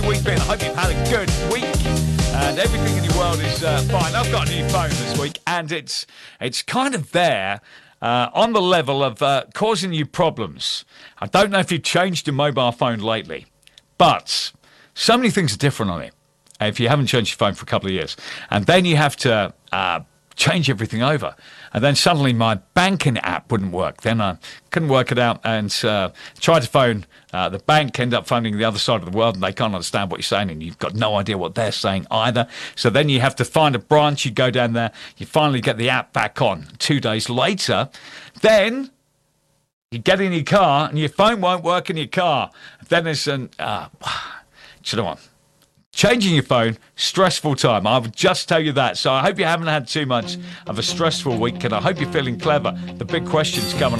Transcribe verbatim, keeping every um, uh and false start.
your week been? I hope you've had a good week and everything in your world is uh, fine. I've got a new phone this week and it's it's kind of there uh, on the level of uh, causing you problems. I don't know if you've changed your mobile phone lately, but so many things are different on it if you haven't changed your phone for a couple of years. And then you have to uh, change everything over. And then suddenly my banking app wouldn't work. Then I couldn't work it out and uh, tried to phone uh, the bank, end up phoning the other side of the world, and they can't understand what you're saying, and you've got no idea what they're saying either. So then you have to find a branch, you go down there, you finally get the app back on. Two days later, then you get in your car and your phone won't work in your car. Then there's an, uh, do you know what? Changing your phone, stressful time. I would just tell you that. So I hope you haven't had too much of a stressful week, and I hope you're feeling clever. The big question's coming